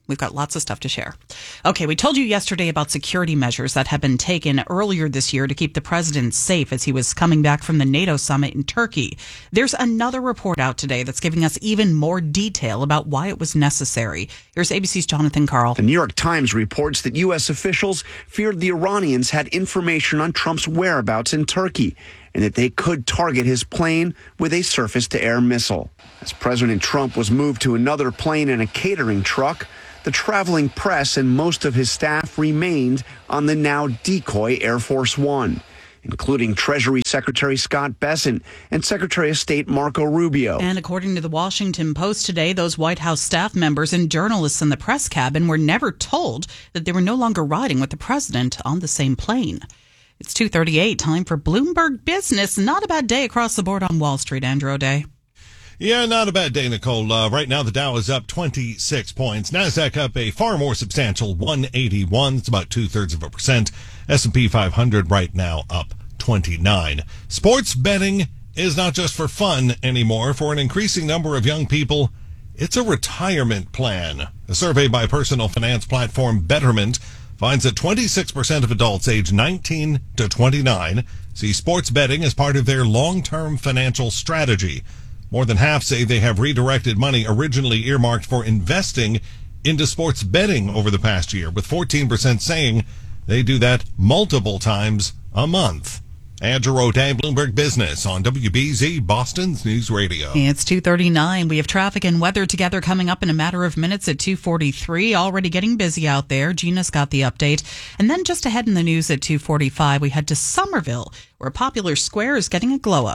We've got lots of stuff to share. Okay, we told you yesterday about security measures that have been taken earlier this year to keep the president safe as he was coming back from the NATO summit in Turkey. There's another report out today that's giving us even more detail about why it was necessary. Here's A B C's Jonathan Karl. The New York Times reports that U S officials feared the Iranians had information on Trump's whereabouts in Turkey and that they could target his plane with a surface-to-air missile. As President Trump was moved to another plane in a catering truck, the traveling press and most of his staff remained on the now decoy Air Force One, including Treasury Secretary Scott Bessent and Secretary of State Marco Rubio. And according to the Washington Post today, those White House staff members and journalists in the press cabin were never told that they were no longer riding with the president on the same plane. It's two thirty-eight, time for Bloomberg Business. Not a bad day across the board on Wall Street, Andrew O'Day. Yeah, not a bad day, Nicole. Uh, right now, the Dow is up twenty-six points. NASDAQ up a far more substantial one eighty-one. It's about two-thirds of a percent. S and P five hundred right now up twenty-nine. Sports betting is not just for fun anymore. For an increasing number of young people, it's a retirement plan. A survey by personal finance platform Betterment finds that twenty-six percent of adults aged nineteen to twenty-nine see sports betting as part of their long-term financial strategy. More than half say they have redirected money originally earmarked for investing into sports betting over the past year, with fourteen percent saying they do that multiple times a month. Andrew O'Day, Bloomberg Business on W B Z, Boston's News Radio. It's two thirty-nine. We have traffic and weather together coming up in a matter of minutes at two forty-three. Already getting busy out there. Gina's got the update. And then just ahead in the news at two forty-five, we head to Somerville, where Popular Square is getting a glow-up.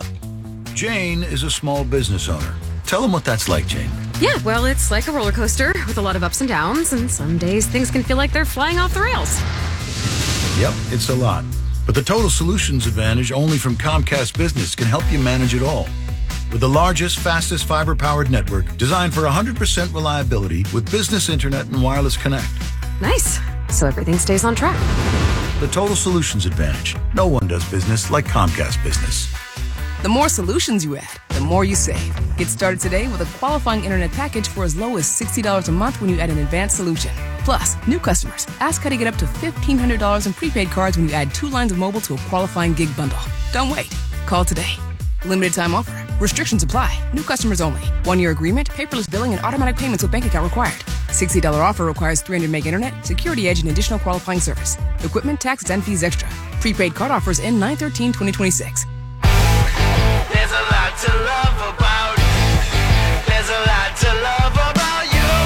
Jane is a small business owner. Tell them what that's like, Jane. Yeah, well, it's like a roller coaster with a lot of ups and downs, and some days things can feel like they're flying off the rails. Yep, it's a lot. But the Total Solutions Advantage only from Comcast Business can help you manage it all. With the largest, fastest fiber-powered network designed for one hundred percent reliability with business internet and wireless connect. Nice. So everything stays on track. The Total Solutions Advantage. No one does business like Comcast Business. The more solutions you add, the more you save. Get started today with a qualifying internet package for as low as sixty dollars a month when you add an advanced solution. Plus, new customers, ask how to get up to fifteen hundred dollars in prepaid cards when you add two lines of mobile to a qualifying gig bundle. Don't wait. Call today. Limited time offer. Restrictions apply. New customers only. One-year agreement, paperless billing, and automatic payments with bank account required. sixty dollars offer requires three hundred meg internet, security edge, and additional qualifying service. Equipment, taxes, and fees extra. Prepaid card offers end nine thirteen twenty twenty-six. There's a lot to love about. There's a lot to love about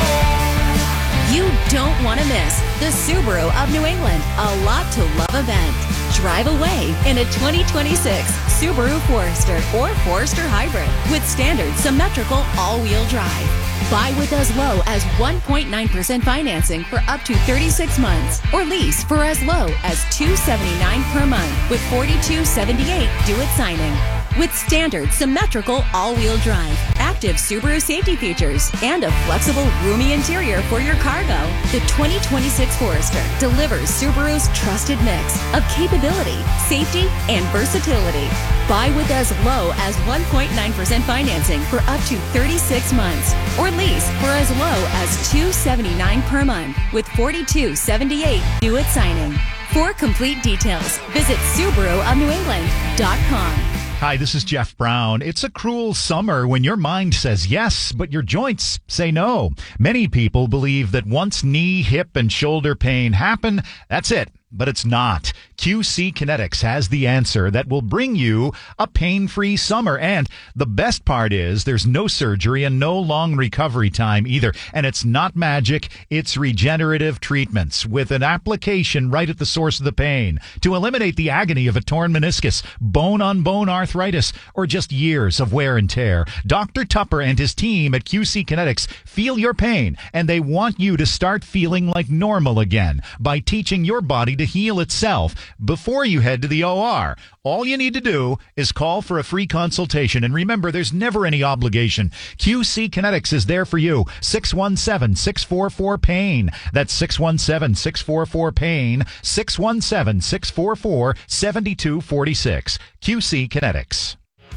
you. You don't want to miss the Subaru of New England A Lot to Love event. Drive away in a twenty twenty-six Subaru Forester or Forester Hybrid with standard symmetrical all-wheel drive. Buy with as low as one point nine percent financing for up to thirty-six months or lease for as low as two hundred seventy-nine dollars per month with forty-two seventy-eight due at signing. With standard symmetrical all-wheel drive, active Subaru safety features, and a flexible, roomy interior for your cargo, the twenty twenty-six Forester delivers Subaru's trusted mix of capability, safety, and versatility. Buy with as low as one point nine percent financing for up to thirty-six months, or lease for as low as two hundred seventy-nine dollars per month with forty-two seventy-eight due at signing. For complete details, visit Subaru of New England dot com. Hi, this is Jeff Brown. It's a cruel summer when your mind says yes, but your joints say no. Many people believe that once knee, hip, and shoulder pain happen, that's it. But it's not. Q C Kinetics has the answer that will bring you a pain-free summer. And the best part is there's no surgery and no long recovery time either. And it's not magic. It's regenerative treatments with an application right at the source of the pain to eliminate the agony of a torn meniscus, bone-on-bone arthritis, or just years of wear and tear. Doctor Tupper and his team at Q C Kinetics feel your pain, and they want you to start feeling like normal again by teaching your body to heal itself before you head to the O R. All you need to do is call for a free consultation. And remember, there's never any obligation. Q C Kinetics is there for you. six one seven, six four four, PAIN. That's six one seven, six four four, PAIN. six one seven, six four four, seven two four six. Q C Kinetics.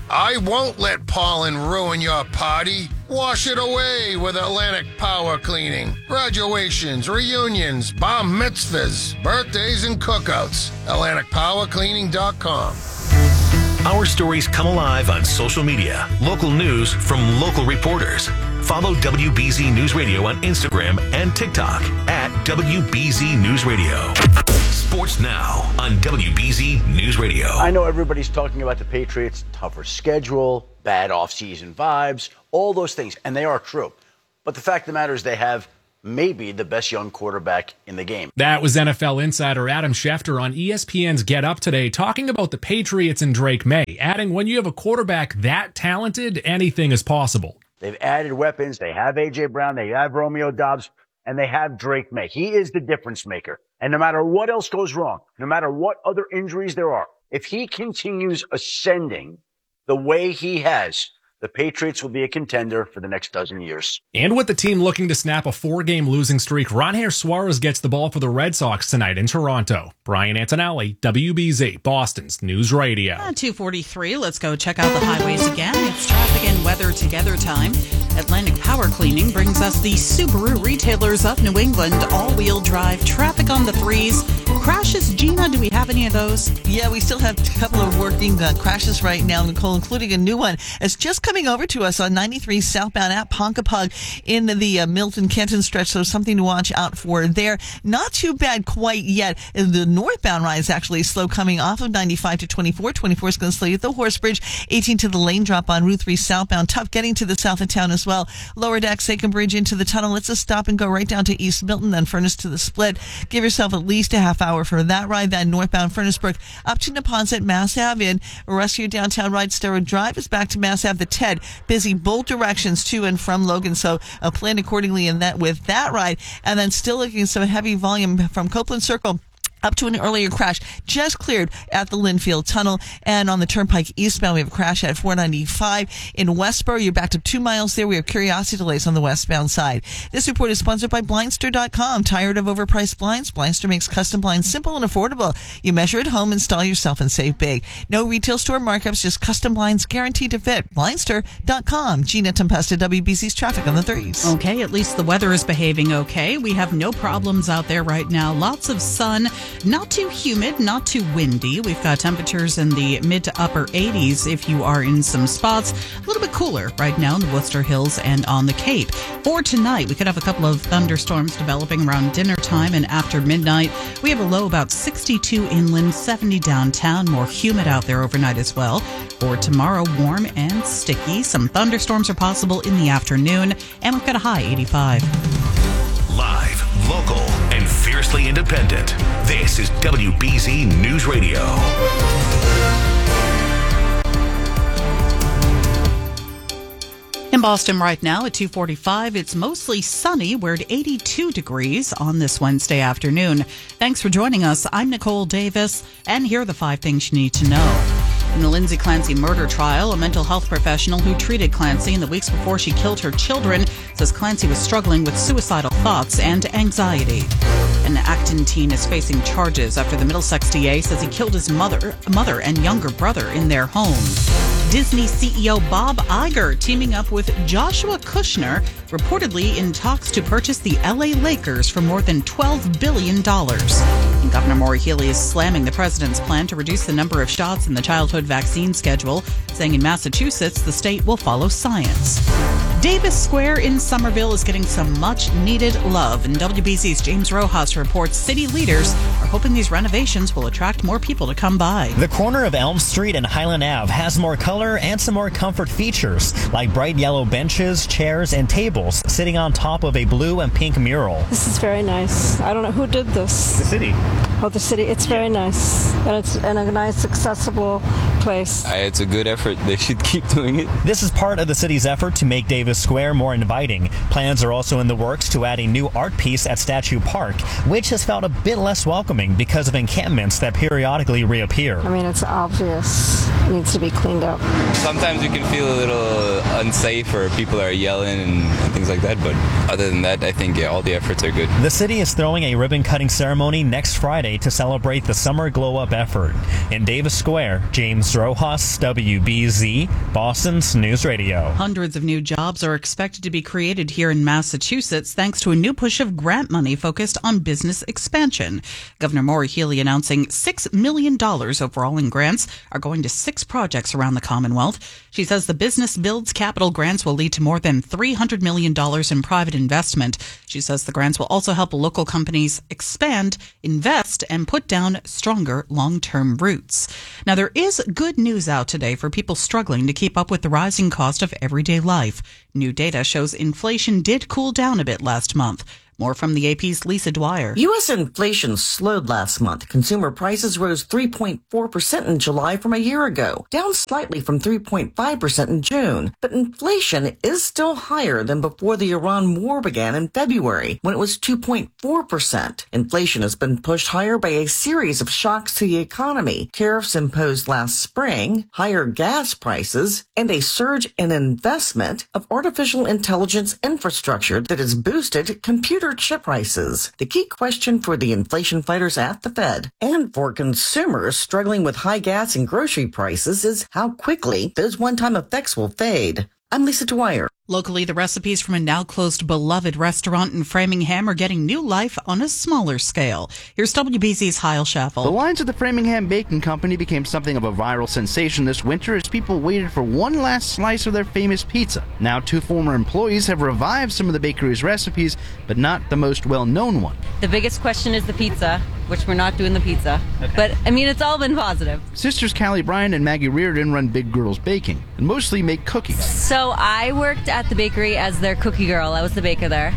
I won't let pollen ruin your party. Wash it away with Atlantic Power Cleaning. Graduations, reunions, bar mitzvahs, birthdays, and cookouts. Atlantic Power Cleaning dot com. Our stories come alive on social media. Local news from local reporters. Follow W B Z News Radio on Instagram and TikTok at W B Z News Radio. Sports now on W B Z News Radio. I know everybody's talking about the Patriots' tougher schedule, bad offseason vibes, all those things, and they are true. But the fact of the matter is they have maybe the best young quarterback in the game. That was N F L insider Adam Schefter on E S P N's Get Up today, talking about the Patriots and Drake May, adding when you have a quarterback that talented, anything is possible. They've added weapons. They have A J. Brown. They have Romeo Doubs. And they have Drake May. He is the difference maker. And no matter what else goes wrong, no matter what other injuries there are, if he continues ascending the way he has, the Patriots will be a contender for the next dozen years. And with the team looking to snap a four-game losing streak, Ronher Suarez gets the ball for the Red Sox tonight in Toronto. Brian Antonelli, W B Z, Boston's News Radio. Uh, two forty-three, let's go check out the highways again. It's traffic and weather together time. Atlantic Power Cleaning brings us the Subaru retailers of New England, all-wheel drive, traffic on the threes. Crashes, Gina, do we have any of those? Yeah, we still have a couple of working uh, crashes right now, Nicole, including a new one. It's just coming over to us on ninety-three southbound at Ponkapog in the uh, Milton Kenton stretch, so something to watch out for there. Not too bad quite yet. The northbound ride is actually slow coming off of ninety-five to twenty-four. twenty-four is going to slow you at the Horse Bridge. eighteen to the lane drop on Route three southbound. Tough getting to the south of town as well. Lower deck, Sachem Bridge into the tunnel. Let's just stop and go right down to East Milton, then Furnace to the Split. Give yourself at least a half hour for that ride. Then northbound Furnace Brook up to Neponset, Mass Ave in. Rescue downtown ride, Starwood Drive is back to Mass Ave. The Ted, busy both directions to and from Logan, so uh, plan accordingly in that with that ride. And then still looking at some heavy volume from Copeland Circle up to an earlier crash just cleared at the Linfield Tunnel. And on the Turnpike eastbound, we have a crash at four ninety-five. In Westboro, you're back to two miles there. We have curiosity delays on the westbound side. This report is sponsored by Blindster dot com. Tired of overpriced blinds? Blindster makes custom blinds simple and affordable. You measure at home, install yourself, and save big. No retail store markups, just custom blinds guaranteed to fit. Blindster dot com. Gina Tempesta, W B C's traffic on the threes. Okay, at least the weather is behaving okay. We have no problems out there right now. Lots of sun. Not too humid, not too windy. We've got temperatures in the mid to upper eighties if you are in some spots. A little bit cooler right now in the Worcester Hills and on the Cape. For tonight, we could have a couple of thunderstorms developing around dinner time and after midnight. We have a low about sixty-two inland, seventy downtown. More humid out there overnight as well. For tomorrow, warm and sticky. Some thunderstorms are possible in the afternoon, and we've got a high eighty-five. Live, local, and fiercely independent. This is W B Z News Radio. In Boston right now at two forty-five, it's mostly sunny. We're at eighty-two degrees on this Wednesday afternoon. Thanks for joining us. I'm Nicole Davis, and here are the five things you need to know. In the Lindsay Clancy murder trial, a mental health professional who treated Clancy in the weeks before she killed her children says Clancy was struggling with suicidal thoughts and anxiety. An Acton teen is facing charges after the Middlesex D A says he killed his mother, mother and younger brother in their home. Disney C E O Bob Iger teaming up with Joshua Kushner, reportedly in talks to purchase the L A Lakers for more than twelve billion dollars. And Governor Maura Healey is slamming the president's plan to reduce the number of shots in the childhood vaccine schedule, saying in Massachusetts the state will follow science. Davis Square in Somerville is getting some much-needed love, and W B C's James Rojas reports city leaders are hoping these renovations will attract more people to come by. The corner of Elm Street and Highland Ave has more color and some more comfort features, like bright yellow benches, chairs, and tables sitting on top of a blue and pink mural. This is very nice. I don't know who did this. The city. Oh, the city. It's very nice. And it's and a nice, accessible place. It's a good effort. They should keep doing it. This is part of the city's effort to make Davis Square more inviting. Plans are also in the works to add a new art piece at Statue Park, which has felt a bit less welcoming because of encampments that periodically reappear. I mean, it's obvious. It needs to be cleaned up. Sometimes you can feel a little unsafe or people are yelling and, and things like that, but other than that, I think yeah, all the efforts are good. The city is throwing a ribbon-cutting ceremony next Friday to celebrate the Summer Glow Up effort. In Davis Square, James Alex Rojas, W B Z, Boston's News Radio. Hundreds of new jobs are expected to be created here in Massachusetts thanks to a new push of grant money focused on business expansion. Governor Maura Healey announcing six million dollars overall in grants are going to six projects around the Commonwealth. She says the Business Builds Capital grants will lead to more than three hundred million dollars in private investment. She says the grants will also help local companies expand, invest, and put down stronger long-term roots. Now, there is good news out today for people struggling to keep up with the rising cost of everyday life. New data shows inflation did cool down a bit last month. More from the A P's Lisa Dwyer. U S inflation slowed last month. Consumer prices rose three point four percent in July from a year ago, down slightly from three point five percent in June. But inflation is still higher than before the Iran war began in February, when it was two point four percent. Inflation has been pushed higher by a series of shocks to the economy. Tariffs imposed last spring, higher gas prices, and a surge in investment of artificial intelligence infrastructure that has boosted computer chip prices. The key question for the inflation fighters at the Fed and for consumers struggling with high gas and grocery prices is how quickly those one-time effects will fade. I'm Lisa Dwyer. Locally, the recipes from a now-closed beloved restaurant in Framingham are getting new life on a smaller scale. Here's W B Z's Heil Schaffel. The lines at the Framingham Baking Company became something of a viral sensation this winter as people waited for one last slice of their famous pizza. Now, two former employees have revived some of the bakery's recipes, but not the most well-known one. The biggest question is the pizza, which we're not doing the pizza. Okay. But, I mean, it's all been positive. Sisters Callie Bryan and Maggie Reardon run Big Girls Baking and mostly make cookies. So I worked at the bakery as their cookie girl. I was the baker there.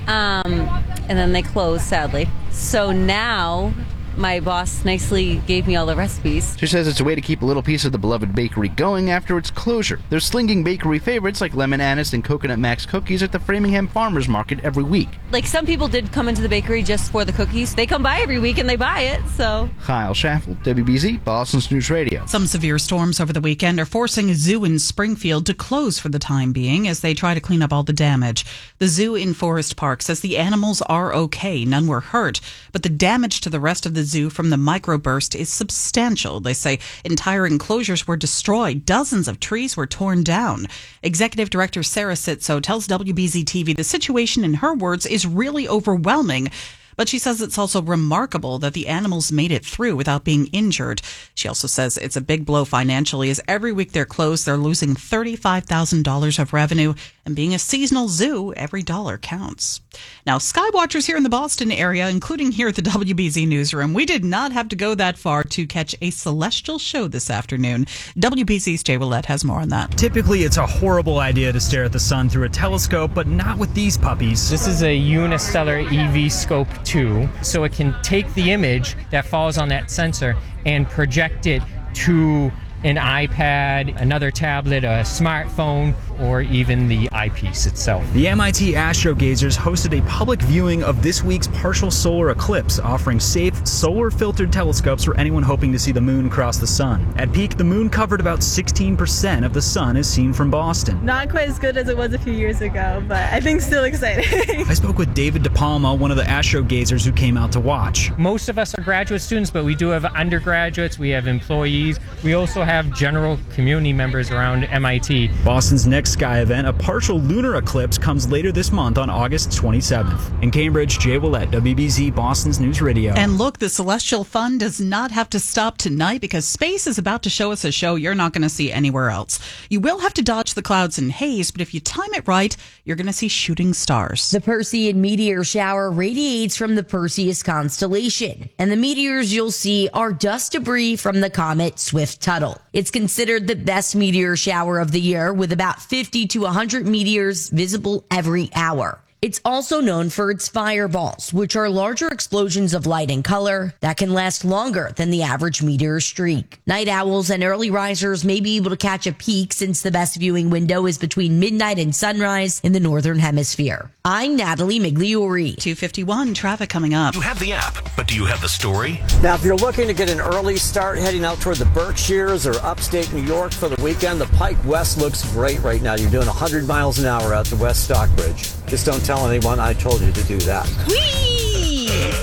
Um, and then they closed, sadly. So now my boss nicely gave me all the recipes. She says it's a way to keep a little piece of the beloved bakery going after its closure. They're slinging bakery favorites like Lemon Anise and Coconut Max cookies at the Framingham Farmers Market every week. Like, some people did come into the bakery just for the cookies. They come by every week and they buy it, so. Kyle Schaffel, W B Z, Boston's News Radio. Some severe storms over the weekend are forcing a zoo in Springfield to close for the time being as they try to clean up all the damage. The zoo in Forest Park says the animals are okay. None were hurt, but the damage to the rest of the zoo from the microburst is substantial. They say entire enclosures were destroyed. Dozens of trees were torn down. Executive Director Sarah Sitso tells W B Z T V the situation, in her words, is really overwhelming. But she says it's also remarkable that the animals made it through without being injured. She also says it's a big blow financially, as every week they're closed, they're losing thirty-five thousand dollars of revenue. And being a seasonal zoo, every dollar counts. Now, skywatchers here in the Boston area, including here at the W B Z newsroom, we did not have to go that far to catch a celestial show this afternoon. W B Z's Jay Willett has more on that. Typically, it's a horrible idea to stare at the sun through a telescope, but not with these puppies. This is a Unistellar E V Scope two, so it can take the image that falls on that sensor and project it to an iPad, another tablet, a smartphone, or even the eyepiece itself. The M I T Astrogazers hosted a public viewing of this week's partial solar eclipse, offering safe, solar-filtered telescopes for anyone hoping to see the moon cross the sun. At peak, the moon covered about sixteen percent of the sun as seen from Boston. Not quite as good as it was a few years ago, but I think still exciting. I spoke with David DePalma, one of the Astrogazers who came out to watch. Most of us are graduate students, but we do have undergraduates, we have employees, we also have general community members around M I T. Boston's next sky event, a partial lunar eclipse, comes later this month on August twenty-seventh. In Cambridge, Jay Willett, W B Z, Boston's News Radio. And look, the celestial fun does not have to stop tonight, because space is about to show us a show you're not going to see anywhere else. You will have to dodge the clouds and haze, but if you time it right, you're going to see shooting stars. The Perseid meteor shower radiates from the Perseus constellation, and the meteors you'll see are dust debris from the comet Swift-Tuttle. It's considered the best meteor shower of the year, with about fifty to one hundred meteors visible every hour. It's also known for its fireballs, which are larger explosions of light and color that can last longer than the average meteor streak. Night owls and early risers may be able to catch a peak, since the best viewing window is between midnight and sunrise in the northern hemisphere. I'm Natalie Migliori. two fifty-one, traffic coming up. You have the app, but do you have the story? Now, if you're looking to get an early start heading out toward the Berkshires or upstate New York for the weekend, the Pike West looks great right now. You're doing one hundred miles an hour out to West Stockbridge. Just don't tell anyone I told you to do that. Whee!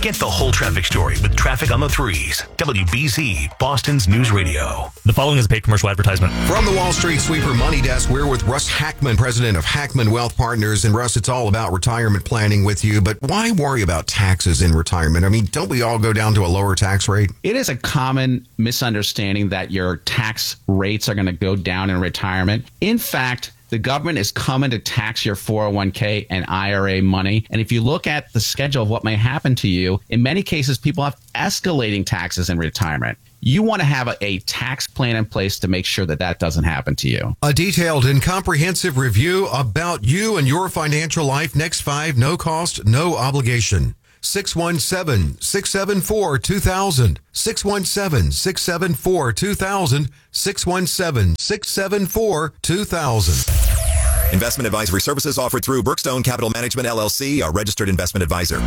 Get the whole traffic story with Traffic on the Threes. W B Z, Boston's News Radio. The following is a paid commercial advertisement. From the Wall Street Sweeper Money Desk, we're with Russ Hackman, president of Hackman Wealth Partners. And Russ, it's all about retirement planning with you, but why worry about taxes in retirement? I mean, don't we all go down to a lower tax rate? It is a common misunderstanding that your tax rates are going to go down in retirement. In fact, the government is coming to tax your four oh one k and I R A money. And if you look at the schedule of what may happen to you, in many cases, people have escalating taxes in retirement. You want to have a, a tax plan in place to make sure that that doesn't happen to you. A detailed and comprehensive review about you and your financial life. Next five, no cost, no obligation. six one seven, six seven four, two thousand. six one seven, six seven four, two thousand. six one seven, six seven four, two thousand. Investment advisory services offered through Brookstone Capital Management, L L C, a registered investment advisor.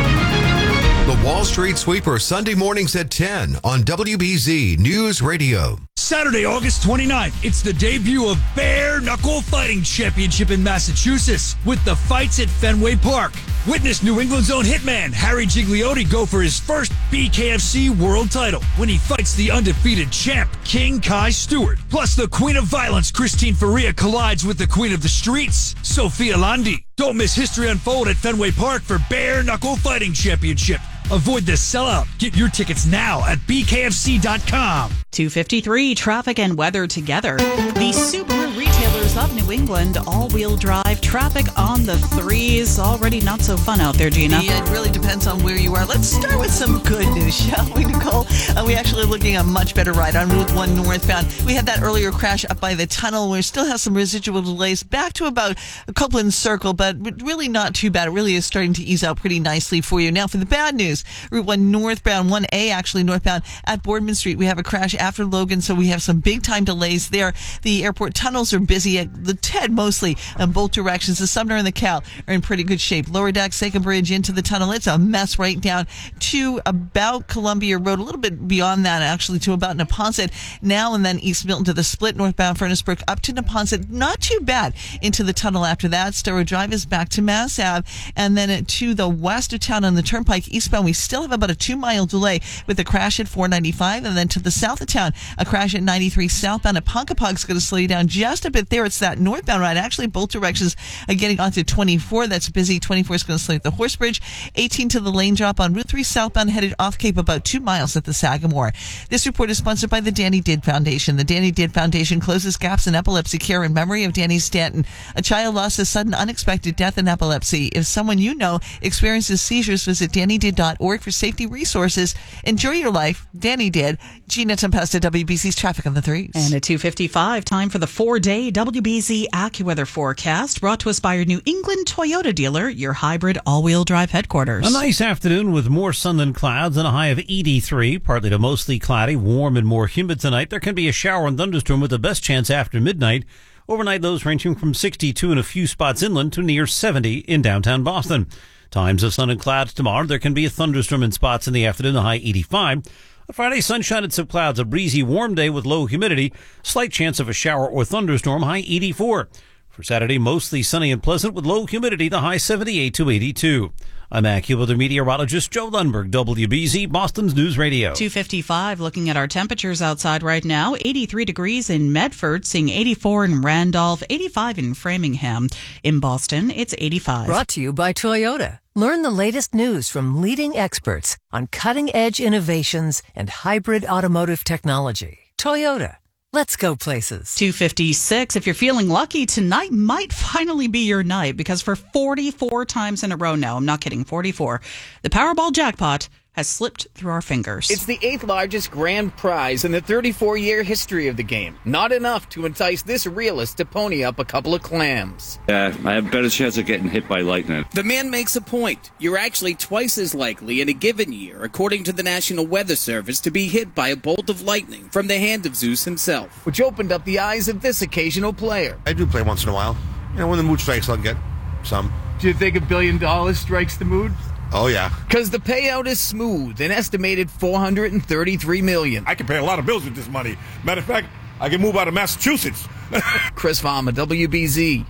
The Wall Street Sweeper, Sunday mornings at ten on W B Z News Radio. Saturday, August twenty-ninth, it's the debut of Bare Knuckle Fighting Championship in Massachusetts with the fights at Fenway Park. Witness New England's own hitman, Harry Gigliotti, go for his first B K F C world title when he fights the undefeated champ, King Kai Stewart. Plus, the Queen of Violence, Christine Faria, collides with the Queen of the Streets, Sophia Landi. Don't miss history unfold at Fenway Park for Bare Knuckle Fighting Championship. Avoid the sellout. Get your tickets now at B K F C dot com. two fifty-three, traffic and weather together. The Subaru retailers of New England, all-wheel drive, traffic on the threes. Already not so fun out there, Gina. Yeah, it really depends on where you are. Let's start with some good news, shall we, Nicole? Uh, we actually are looking at a much better ride on Route one northbound. We had that earlier crash up by the tunnel. We still have some residual delays back to about Copeland Circle, but really not too bad. It really is starting to ease out pretty nicely for you. Now, for the bad news, Route one northbound, one A actually northbound at Boardman Street. We have a crash after Logan, so we have some big time delays there. The airport tunnels are busy at the T E D mostly in both directions. The Sumner and the Cal are in pretty good shape. Lower Deck, Second Bridge into the tunnel. It's a mess right down to about Columbia Road, a little bit beyond that actually to about Neponset now, and then East Milton to the split northbound Furnace Brook up to Neponset. Not too bad into the tunnel after that. Storrow Drive is back to Mass Ave, and then to the west of town on the Turnpike eastbound, we still have about a two mile delay with a crash at four ninety-five, and then to the south of town, a crash at ninety-three southbound at Ponkapog is going to slow you down just a bit there. It's that northbound ride. Actually, both directions are getting onto twenty-four. That's busy. twenty-four is going to slow you at the Horse Bridge. eighteen to the lane drop on Route three southbound headed off Cape about two miles at the Sagamore. This report is sponsored by the Danny Did Foundation. The Danny Did Foundation closes gaps in epilepsy care in memory of Danny Stanton, a child lost to sudden unexpected death in epilepsy. If someone you know experiences seizures, visit danny did dot org for safety resources. Enjoy your life. Danny Did. Gina Tempesta, W B C's Traffic on the Threes. And at two fifty-five, time for the four-day W B Z AccuWeather forecast, brought to us by your New England Toyota dealer, your hybrid all-wheel drive headquarters. A nice afternoon with more sun than clouds and a high of eighty-three, partly to mostly cloudy, warm and more humid tonight. There can be a shower and thunderstorm with the best chance after midnight. Overnight, lows ranging from sixty-two in a few spots inland to near seventy in downtown Boston. Times of sun and clouds tomorrow. There can be a thunderstorm in spots in the afternoon, the high eighty-five. On Friday, sunshine and some clouds, a breezy, warm day with low humidity. Slight chance of a shower or thunderstorm, high eighty-four. For Saturday, mostly sunny and pleasant with low humidity, the high seventy-eight to eighty-two. I'm AccuWeather meteorologist Joe Lundberg, W B Z, Boston's News Radio. two fifty-five, looking at our temperatures outside right now. eighty-three degrees in Medford, seeing eighty-four in Randolph, eighty-five in Framingham. In Boston, it's eighty-five. Brought to you by Toyota. Learn the latest news from leading experts on cutting-edge innovations and hybrid automotive technology. Toyota. Let's go places. two fifty-six. If you're feeling lucky, tonight might finally be your night, because for forty-four times in a row now, I'm not kidding, forty-four, the Powerball jackpot has slipped through our fingers. It's the eighth largest grand prize in the thirty-four-year history of the game. Not enough to entice this realist to pony up a couple of clams. Yeah, I have a better chance of getting hit by lightning. The man makes a point. You're actually twice as likely in a given year, according to the National Weather Service, to be hit by a bolt of lightning from the hand of Zeus himself, which opened up the eyes of this occasional player. I do play once in a while. You know, when the mood strikes, I'll get some. Do you think a billion dollars strikes the mood? Oh, yeah. Because the payout is smooth, an estimated four hundred thirty-three million dollars. I can pay a lot of bills with this money. Matter of fact, I can move out of Massachusetts. Chris Farmer, W B Z,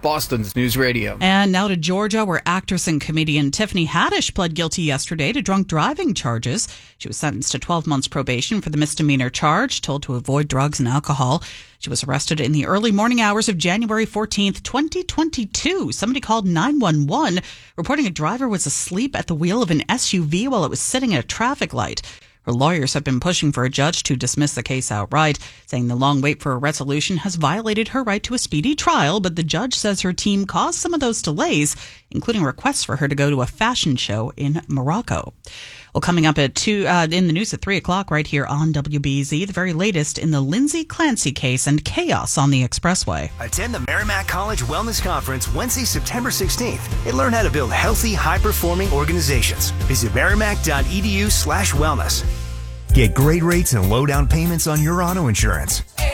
Boston's News Radio. And now to Georgia, where actress and comedian Tiffany Haddish pled guilty yesterday to drunk driving charges. She was sentenced to twelve months probation for the misdemeanor charge, told to avoid drugs and alcohol. She was arrested in the early morning hours of January fourteenth, twenty twenty-two. Somebody called nine one one, reporting a driver was asleep at the wheel of an S U V while it was sitting at a traffic light. Her lawyers have been pushing for a judge to dismiss the case outright, saying the long wait for a resolution has violated her right to a speedy trial, but the judge says her team caused some of those delays, including requests for her to go to a fashion show in Morocco. Well, coming up at two uh, in the news at three o'clock right here on W B Z, the very latest in the Lindsay Clancy case and chaos on the expressway. Attend the Merrimack College Wellness Conference Wednesday, September sixteenth, and learn how to build healthy, high-performing organizations. Visit merrimack.edu slash wellness. Get great rates and low down payments on your auto insurance.